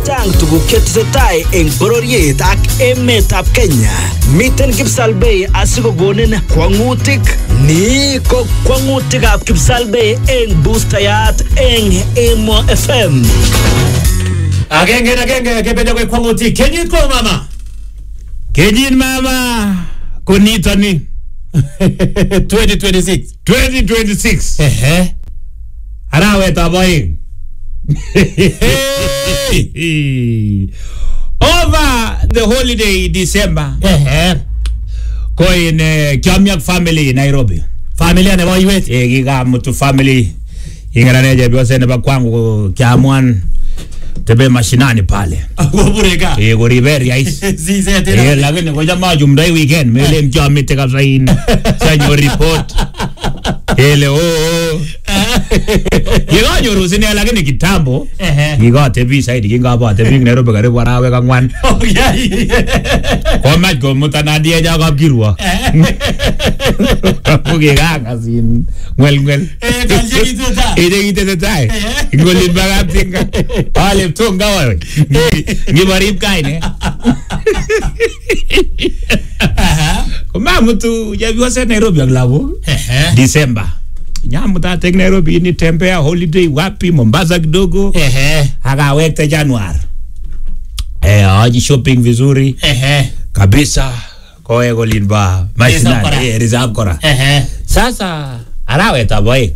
Chang tuguk chetesetai eng bororiet ak emetab Kenya. Miten Kipsalbei asikokonin kwangutik. Ni ko kwangutikab Kipsalbei eng boostayat eng Emo FM. Agenge kebedo kwe kwangutik. Kenyit ko mama. Kenyit mama. Kunitani. 2026. Arawet abaing. Over the holiday December. Ko in Kiamyak family Nairobi. Familia ne boywet. Giga mutu family. Ingaraneje biwase ne bakwangu Kiamwan. Tebe mashinani pale. Bureka. Go Riveri ais. Zize tena. Lakini ngoja majumdai weekend mele mkiamite kabisa in. Sanyo report. Hele Yiga nyurusi ne lakini kitambo. Yiga tebi saidi kinga ba tebi Nairobi karibu arawe kangwan. Kwa maj go mutanadi ja kapkirwa. Kugiga kasin ngwel. Ite. Ngolin bagatinga. Ale tunga wewe. Ngibarib kaine. Kuma mtu yabiwase Nairobi aglabo. December. Nyamu tate Nairobi ni tembea holiday wapi Mombasa kidogo. Akawekte Januari. Aji shopping vizuri. Kabisa. Koe golinba mashinani reserve kora. Sasa arawet abae.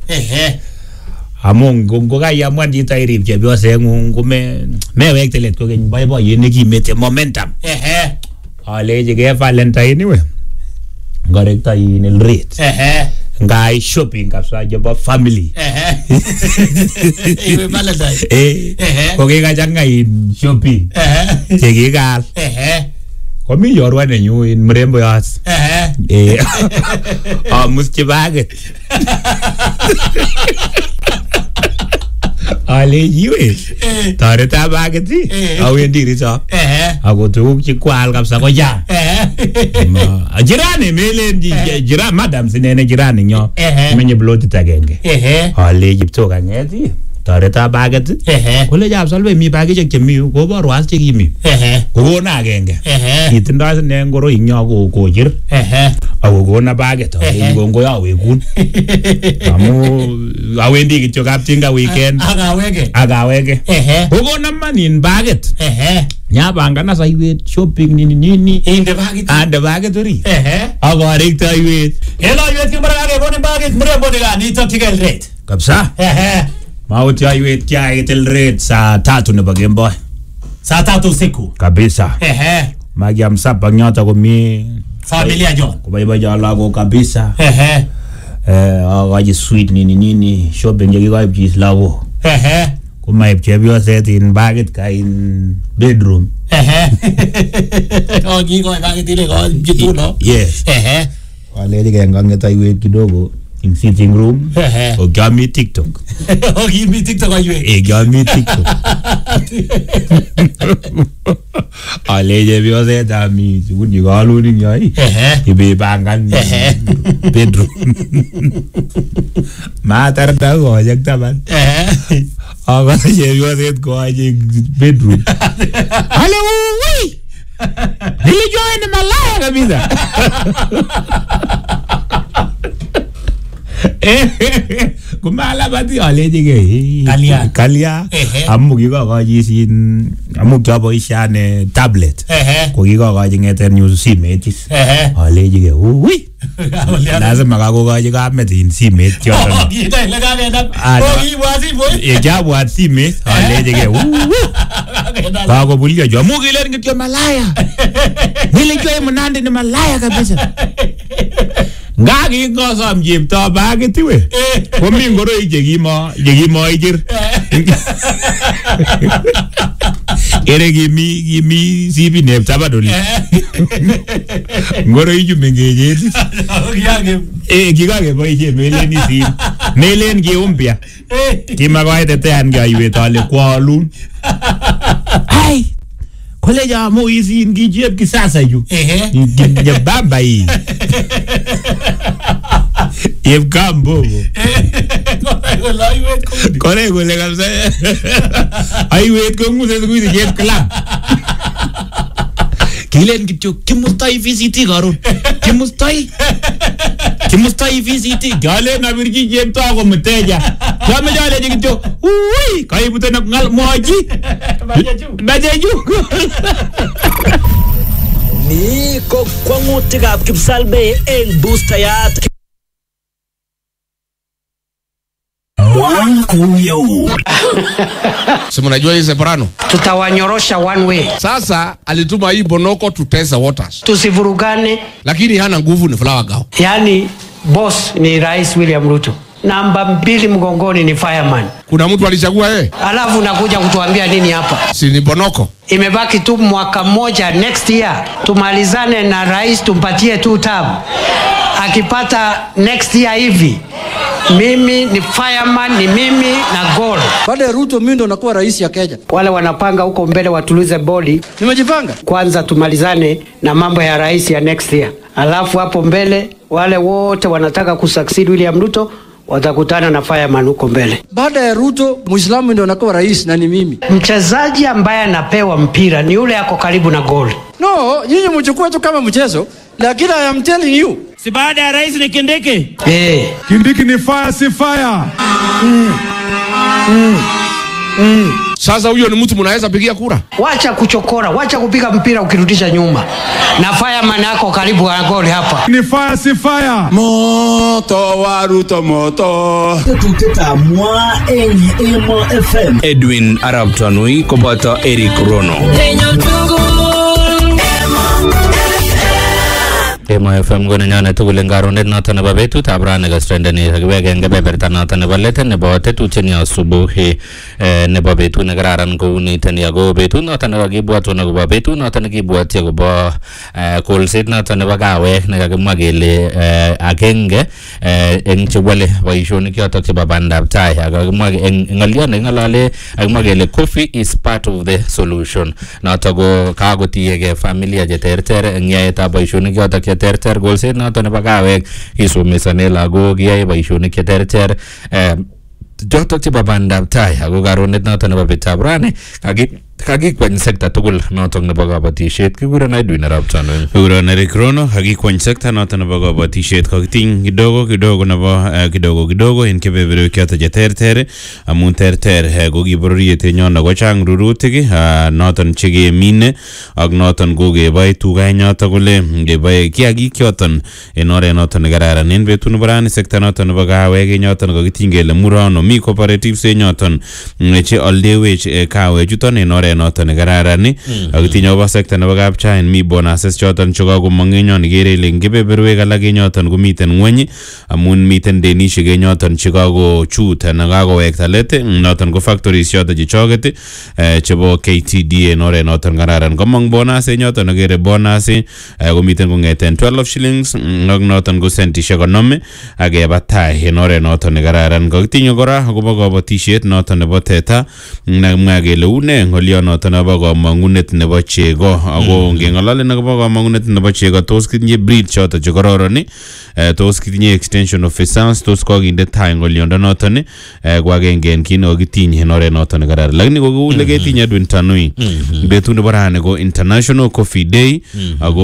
Among ngoga mwandi tairib chebiose ngume mewekte let ko gen boy nekimete momentum. Aleje ge Valentine we. Ngorekta in el rate. Ngai shopping kapsa joba family. Iwe Valentine. Ko ge ga janga in shopping. Chegigal. Komi yorwa ne nyu in mrembo yas. Muski baget. Ale yiwe. Tareta bageti. Awendi risa. Ago tuguk chikwal kapsa ko ja. Jirani mele jirani madam sinene jirani nyo. Menye bloti tagenge. Ale jipto kangeti. Tareta bageti. Kole jab salve mi bageti chemi ko borwas chekimi. Ko na agenge. Itindo sine ngoro inyo ko jir. Ago gona baget. Ngo ya wekun. Amu awendi kityo kaptinga weekend. Agawege. Ugo naman in baget. Nyabanga sa iwet shopping nini. Inde baget. Ande baget uri. Agarik ta iwet. Hello iwet kimbarage bone baget mrembo diga ni to tigal rate. Kapsa. Mauti ya iwet kya itel rate sa 3 na bagemboy. Sa 3 usiku. Kabisa. Magi amsapa nyota kumi. Familia John. Kubaiba jala ko kabisa. Agaji sweet nini shopping yagi ko ibjis lawo. Kuma ibjebyo set in baget ka in bedroom. Ogi ko baget ile ko jitu no. Yes. Wale dige ngangeta iwet kidogo in sitting room. Ogami TikTok. Ogimi TikTok aywe. Ogami TikTok. Ale jebyo set ami sigundi galu ni nyai. Ibe bangan bedroom. Matar da go jakta ban. Aga jebyo set go aje bedroom. Ale wi. Dile join Malaya kabisa. Kumala bati aleje ge kalia amugi ko gajisin amug jabo ishane tablet ko gi ko gaji ngeten news simetis aleje ge ui lazima kako gaji ka metin simet choton gita ile ga na ogi wasi boy e jabo at simet aleje ge kako bulio jo amugi ler ngityo Malaya nile jo munande ni Malaya kabisa. Ngagi ngosam jipto bageti we. Komi ngoro ijegimo ijir. Ere gimi sibi ne tabadoli. Ngoro iju mengejeti. Gigage boy je meleni si. Melen gi umpia. Kima ko ayete an ga iwe tale kwalun. Ai. Kole ja mo isi ngi jeb kisasa yu. Ni bamba yi. Yepkambo. Kore kole kabisa. Aiwet ko nguse kuwi jet club. Kilen kityo kimustoi VCT karon. Kimustoi VCT. Gale na birki jepto ko mteja. Kama jale kityo. Ui, kaibute na ngal moji. Bajeju. Ni ko kwangutikab Kipsalbei eng boostayat. Si mnajua hii Separano? Tutawanyorosha one way. Sasa alituma hii Bonoko to test the waters. Tusivurugane. Lakini hana nguvu ni Flower Girl. Yani boss ni Rais William Ruto. Namba 2 mgongoni ni fireman. Kuna mtu alichagua yeye? Alafu unakuja kutuambia nini hapa? Si ni Bonoko. Imebaki tu mwaka mmoja next year. Tumalizane na rais tumpatie 2 term. Akipata next year hivi. Mimi ni fireman, ni mimi na goal. Baada ya Ruto mimi ndo nakuwa rais ya Kenya. Wale wanapanga huko mbele watulize body. Nimejipanga. Kwanza tumalizane na mambo ya rais ya next year. Alafu hapo mbele wale wote wanataka kusucceed William Ruto watakutana na fireman huko mbele. Baada ya Ruto Muislamu ndo nakuwa rais na ni mimi. Mchezaji ambaye anapewa mpira ni yule ako karibu na goal. No, nyinyi mchukue tu kama mchezo, lakini I am telling you. Si baada ya rais ni Kindiki. Kindiki ni fire si fire. Sasa huyo ni mtu mnaweza pigia kura? Wacha kuchokora, wacha kupiga mpira ukirudisha nyuma. Na fireman yako karibu na goal hapa. Ni fire si fire. Moto wa Ruto moto. Tuteta mwa Emo FM. Edwin Arab Tanui koboto Eric Rono. Emo FM gona nyane tugul ngarondet noton nebo betut ab rani gastrendeni kiwegen kebeberta noton nebo let nebo tetutieni asubuhi nebo betut nekararan kou niten yago betut noton nekakibwatun akobo betut noton nekibwati akobo kolset noton nebo kawek nekakimwa kele agenge eng chewale boisionik chotok chebo bandab tai akakimwa eng ng'olyo neking'olole akimwa kele coffee is part of the solution notok ko kakotiege familia cheterter eng yaetab boisionik chotok terter golset noton nebo kawek kisomesane lagok yae boisionik cheterter jotok chebo bandab tai ako karonet noton nebo betab rani kakikwany sekta tugul noton nebo kabatisiet kikuren Edwin Arap Tanui. Kikuren Eric Rono kakikwany sekta noton nebo kabatisiet kakitiny kidogo nebo en kebeberwek choton cheterter amun terter ko kibororiet enyon ko chang rurutik noton chekemine ak noton ko keboe tuga noton kole keboe kiagik choton en oret noton nekararan en betut nebo rani sekta noton nebo kawek noton kakitiny kele murono mi cooperatives noton che aldewech kawek chuton en oret noton nekararan akitinye oba sekta nebo kapchain mi bonuses choton chekakomong enyon ikere ile kebeberwek alak enyoton komiten ngweny amun miten denishek enyoton chekakochut anan kakowekta let noton ko factories choton chechoket chebo KTD en oret noton kararan komong bonus enyoton akere bonus komiten kongeten 12 shillings ak noton ko sentishek 50 akeba tai en oret noton nekararan kakitinye kora akobo kabatisiet noton nebo teta nemwa kele une ng'olyo noton nebo kamangunet nebo chego ako ngeng'ololen akobo kamangunet nebo chego tos kitinye breed choton chekororon tos kitinye extension of essence tos kokinde tai ng'olyondo noton ko agenge en kit nekokitinye en oret noton nekararan lakini ko kou leketinye Edwin Tanui betut nebo rani ko International Coffee Day ako